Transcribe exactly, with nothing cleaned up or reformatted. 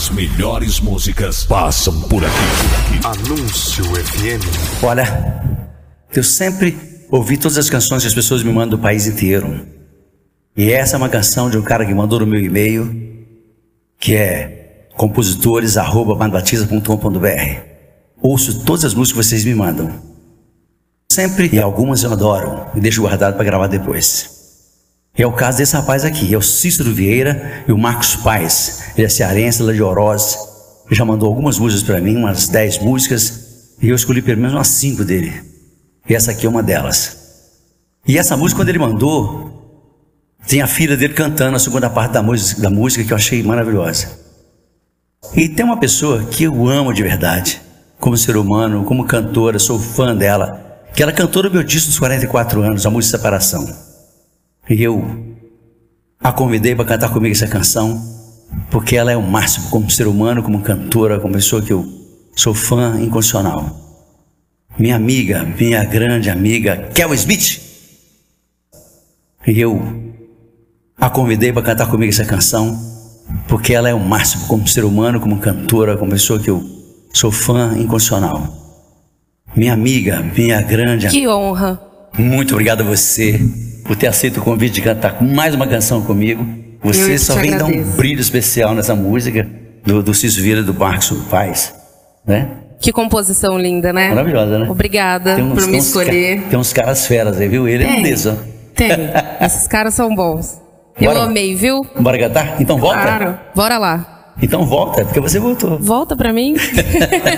As melhores músicas passam por aqui. Anúncio F M. Olha, eu sempre ouvi todas as canções que as pessoas me mandam do país inteiro. E essa é uma canção de um cara que mandou no meu e-mail, que é compositores arroba bandbatista ponto com ponto br. Ouço todas as músicas que vocês me mandam. Sempre, e algumas eu adoro, e deixo guardado para gravar depois. É o caso desse rapaz aqui, é o Cícero Vieira e o Marcos Paes. Ele é cearense, lá de Oroz. Ele já mandou algumas músicas para mim, umas dez músicas, e eu escolhi pelo menos umas cinco dele. E essa aqui é uma delas. E essa música, quando ele mandou, tem a filha dele cantando a segunda parte da música, da música que eu achei maravilhosa. E tem uma pessoa que eu amo de verdade, como ser humano, como cantora, sou fã dela, que ela cantou no meu disco dos quarenta e quatro anos, a música Separação. E eu a convidei para cantar comigo essa canção, porque ela é o máximo como ser humano, como cantora, como pessoa que eu sou fã incondicional. Minha amiga, minha grande amiga, Kel Smith. E eu a convidei para cantar comigo essa canção, porque ela é o máximo como ser humano, como cantora, como pessoa que eu sou fã incondicional. Minha amiga, minha grande amiga. Que honra. Muito obrigado a você por ter aceito o convite de cantar mais uma canção comigo. Você só vem dar um brilho especial nessa música do, do Cícero Vieira e do Marcos Paes, né? Que composição linda, né? Maravilhosa, né? Obrigada uns, por me tem uns, escolher. Tem uns caras feras aí, viu? Ele tem, é um deles, ó. Tem. Esses caras são bons. Eu Bora, amei, viu? Bora cantar? Então volta. Claro. Bora lá. Então volta, porque você voltou. Volta pra mim.